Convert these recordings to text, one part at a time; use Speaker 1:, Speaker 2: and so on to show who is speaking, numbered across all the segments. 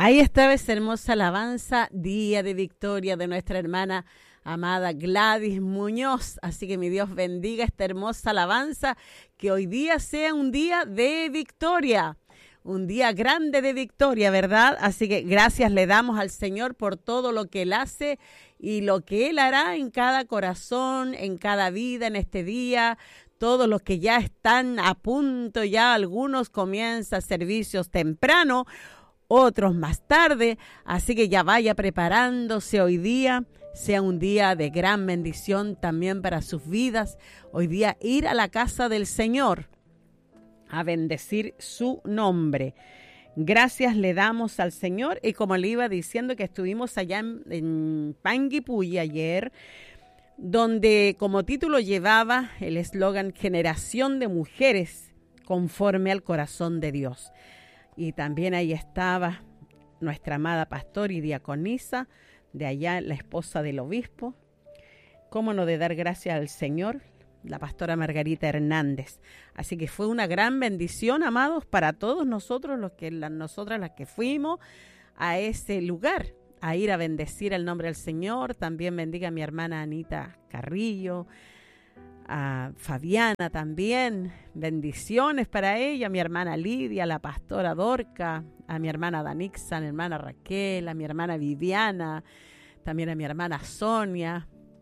Speaker 1: Ahí estaba esa hermosa alabanza, Día de Victoria, de nuestra hermana amada Gladys Muñoz. Así que mi Dios bendiga esta hermosa alabanza, que hoy día sea un día de victoria, un día grande de victoria, ¿verdad? Así que gracias le damos al Señor por todo lo que Él hace y lo que Él hará en cada corazón, en cada vida, en este día. Todos los que ya están a punto, ya algunos comienzan servicios temprano, otros más tarde, así que ya vaya preparándose hoy día, sea un día de gran bendición también para sus vidas. Hoy día ir a la casa del Señor a bendecir su nombre. Gracias le damos al Señor, y como le iba diciendo que estuvimos allá en Panguipulli ayer, donde como título llevaba el eslogan Generación de Mujeres conforme al corazón de Dios. Y también ahí estaba nuestra amada pastora y diaconisa, de allá la esposa del obispo. Cómo no de dar gracias al Señor, la pastora Margarita Hernández. Así que fue una gran bendición, amados, para todos nosotros, nosotras las que fuimos a ese lugar, a ir a bendecir el nombre del Señor. También bendiga a mi hermana Anita Carrillo, a Fabiana también, bendiciones para ella, a mi hermana Lidia, a la pastora Dorca, a mi hermana Danixa, a mi hermana Raquel, a mi hermana Viviana, también a mi hermana Sonia,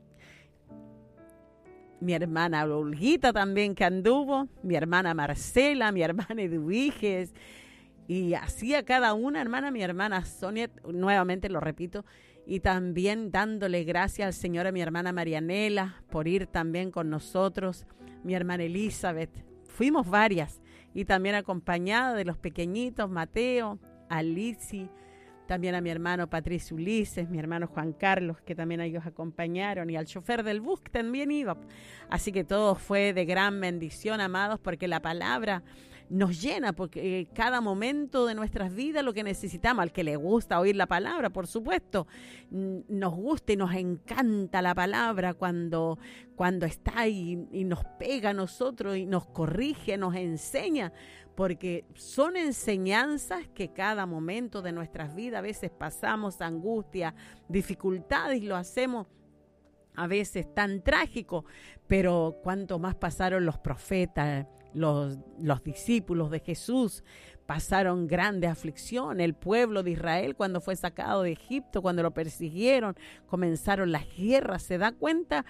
Speaker 1: mi hermana Olguita también que anduvo, mi hermana Marcela, mi hermana Eduviges, y así a cada una, hermana, mi hermana Sonia, nuevamente lo repito, y también dándole gracias al Señor a mi hermana Marianela por ir también con nosotros, mi hermana Elizabeth, fuimos varias, y también acompañada de los pequeñitos, Mateo, Alici, también a mi hermano Patricio Ulises, mi hermano Juan Carlos, que también ellos acompañaron, y al chofer del bus que también iba. Así que todo fue de gran bendición, amados, porque la palabra nos llena, porque cada momento de nuestras vidas lo que necesitamos, al que le gusta oír la palabra, por supuesto, nos gusta y nos encanta la palabra cuando está ahí y nos pega a nosotros y nos corrige, nos enseña, porque son enseñanzas que cada momento de nuestras vidas a veces pasamos angustia, dificultades, y lo hacemos a veces tan trágico, pero cuanto más pasaron los profetas, los discípulos de Jesús, pasaron grandes aflicciones. El pueblo de Israel, cuando fue sacado de Egipto, cuando lo persiguieron, comenzaron las guerras. ¿Se da cuenta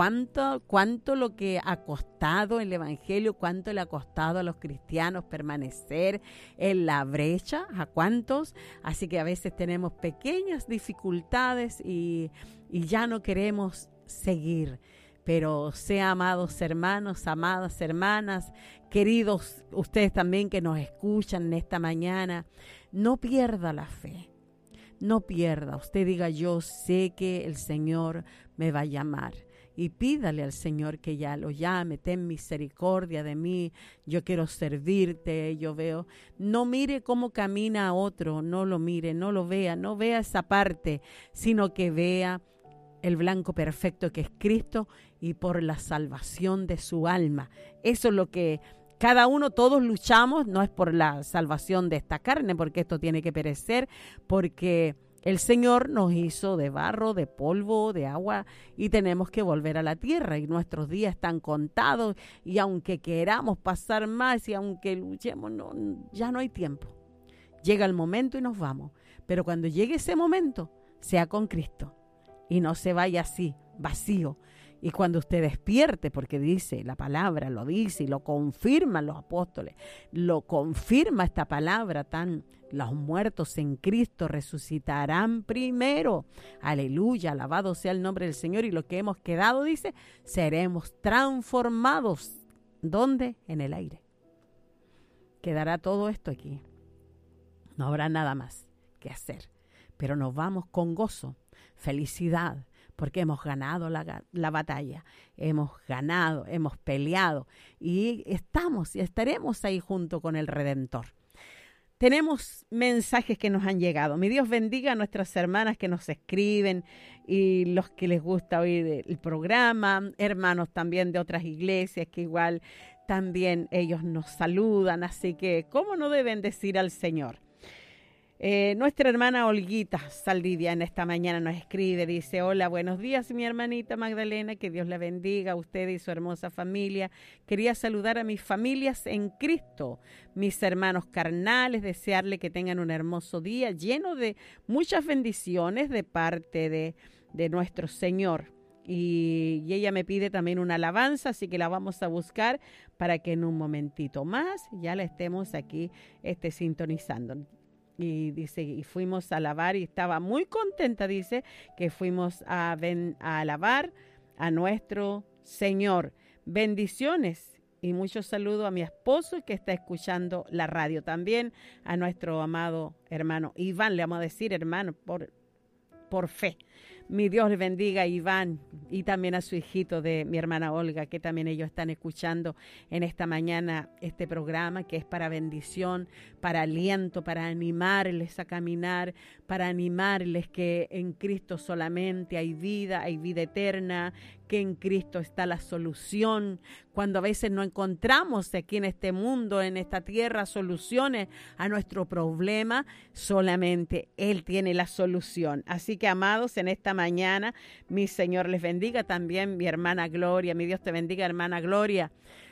Speaker 1: cuánto lo que ha costado el evangelio, cuánto le ha costado a los cristianos permanecer en la brecha? ¿A cuántos? Así que a veces tenemos pequeñas dificultades y ya no queremos seguir. Pero sea, amados hermanos, amadas hermanas, queridos ustedes también que nos escuchan en esta mañana, no pierda la fe, no pierda. Usted diga, yo sé que el Señor me va a llamar, y pídale al Señor que ya lo llame. Ten misericordia de mí, yo quiero servirte. Yo veo, no mire cómo camina a otro, no lo mire, no lo vea, no vea esa parte, sino que vea el blanco perfecto que es Cristo, y por la salvación de su alma. Eso es lo que cada uno, todos luchamos, no es por la salvación de esta carne, porque esto tiene que perecer, porque el Señor nos hizo de barro, de polvo, de agua, y tenemos que volver a la tierra, y nuestros días están contados, y aunque queramos pasar más, y aunque luchemos, ya no hay tiempo. Llega el momento y nos vamos, pero cuando llegue ese momento, sea con Cristo, y no se vaya así, vacío. Y cuando usted despierte, porque dice, la palabra lo dice y lo confirman los apóstoles, lo confirma esta palabra los muertos en Cristo resucitarán primero. Aleluya, alabado sea el nombre del Señor. Y lo que hemos quedado, dice, seremos transformados. ¿Dónde? En el aire. Quedará todo esto aquí. No habrá nada más que hacer. Pero nos vamos con gozo, felicidad, porque hemos ganado la batalla, hemos ganado, hemos peleado, y estamos y estaremos ahí junto con el Redentor. Tenemos mensajes que nos han llegado. Mi Dios bendiga a nuestras hermanas que nos escriben y los que les gusta oír el programa, hermanos también de otras iglesias que igual también ellos nos saludan, así que ¿cómo no deben decir al Señor? Nuestra hermana Olguita Saldivia en esta mañana nos escribe, dice: hola, buenos días mi hermanita Magdalena, que Dios la bendiga a usted y su hermosa familia. Quería saludar a mis familias en Cristo, mis hermanos carnales, desearle que tengan un hermoso día lleno de muchas bendiciones de parte de nuestro Señor. Y ella me pide también una alabanza, así que la vamos a buscar para que en un momentito más ya la estemos aquí sintonizando. Y dice, y fuimos a alabar y estaba muy contenta, dice, que fuimos a alabar a nuestro Señor. Bendiciones y muchos saludos a mi esposo que está escuchando la radio. También a nuestro amado hermano Iván, le vamos a decir hermano por fe. Mi Dios le bendiga a Iván y también a su hijito de mi hermana Olga, que también ellos están escuchando en esta mañana este programa que es para bendición, para aliento, para animarles a caminar, para animarles que en Cristo solamente hay vida eterna, que en Cristo está la solución. Cuando a veces no encontramos aquí en este mundo, en esta tierra, soluciones a nuestro problema, solamente Él tiene la solución. Así que, amados, en esta mañana, mi Señor les bendiga. También mi hermana Gloria, mi Dios te bendiga, hermana Gloria.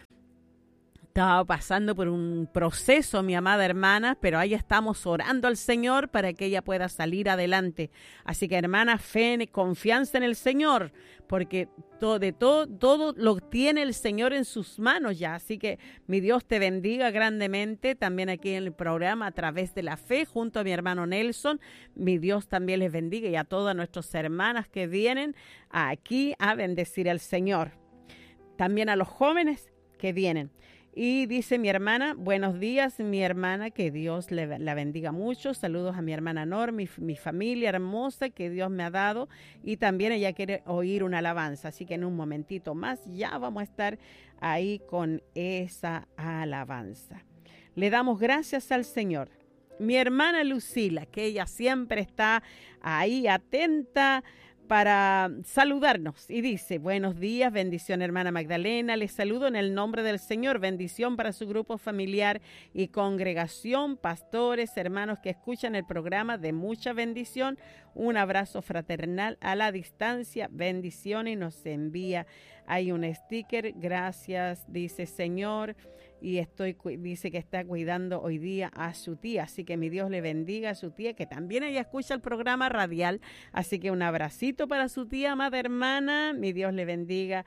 Speaker 1: Estaba pasando por un proceso, mi amada hermana, pero ahí estamos orando al Señor para que ella pueda salir adelante. Así que, hermana, fe, confianza en el Señor, porque todo lo tiene el Señor en sus manos ya. Así que mi Dios te bendiga grandemente también aquí en el programa a través de la fe, junto a mi hermano Nelson. Mi Dios también les bendiga y a todas nuestras hermanas que vienen aquí a bendecir al Señor. También a los jóvenes que vienen. Y dice mi hermana, buenos días, mi hermana, que Dios la bendiga mucho. Saludos a mi hermana Nor, mi familia hermosa que Dios me ha dado. Y también ella quiere oír una alabanza. Así que en un momentito más ya vamos a estar ahí con esa alabanza. Le damos gracias al Señor. Mi hermana Lucila, que ella siempre está ahí atenta para saludarnos y dice: buenos días, bendición hermana Magdalena, les saludo en el nombre del Señor, bendición para su grupo familiar y congregación, pastores, hermanos que escuchan el programa, de mucha bendición, un abrazo fraternal a la distancia, bendición, y nos envía ahí un sticker, gracias, dice Señor. Y dice que está cuidando hoy día a su tía, así que mi Dios le bendiga a su tía, que también ella escucha el programa radial, así que un abracito para su tía, amada hermana, mi Dios le bendiga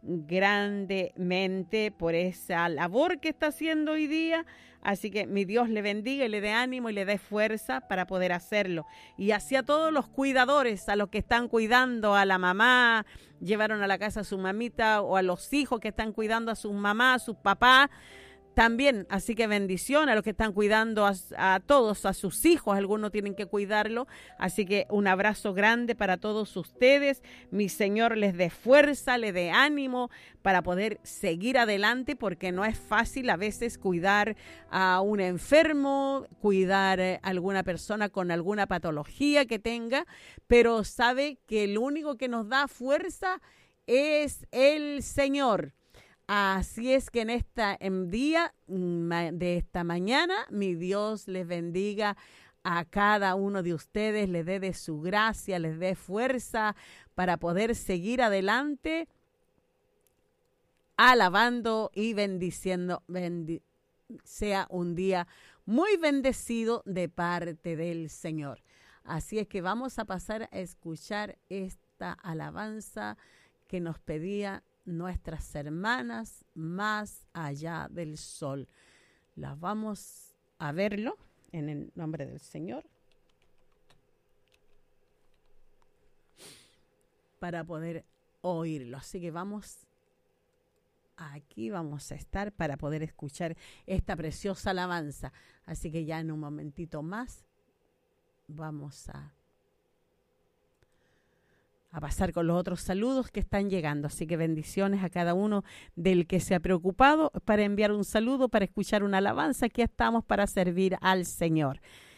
Speaker 1: grandemente por esa labor que está haciendo hoy día, así que mi Dios le bendiga y le dé ánimo y le dé fuerza para poder hacerlo. Y así a todos los cuidadores, a los que están cuidando a la mamá, llevaron a la casa a su mamita, o a los hijos que están cuidando a sus mamás, a sus papás, también, así que bendición a los que están cuidando a todos, a sus hijos, algunos tienen que cuidarlo, así que un abrazo grande para todos ustedes, mi Señor les dé fuerza, les dé ánimo para poder seguir adelante, porque no es fácil a veces cuidar a un enfermo, cuidar a alguna persona con alguna patología que tenga, pero sabe que el único que nos da fuerza es el Señor. Así es que en día de esta mañana, mi Dios les bendiga a cada uno de ustedes, les dé de su gracia, les dé fuerza para poder seguir adelante, alabando y bendiciendo. Sea un día muy bendecido de parte del Señor. Así es que vamos a pasar a escuchar esta alabanza que nos pedía nuestras hermanas más allá del sol. Las vamos a verlo en el nombre del Señor para poder oírlo. Así que aquí vamos a estar para poder escuchar esta preciosa alabanza. Así que ya en un momentito más vamos a pasar con los otros saludos que están llegando. Así que bendiciones a cada uno del que se ha preocupado para enviar un saludo, para escuchar una alabanza. Aquí estamos para servir al Señor.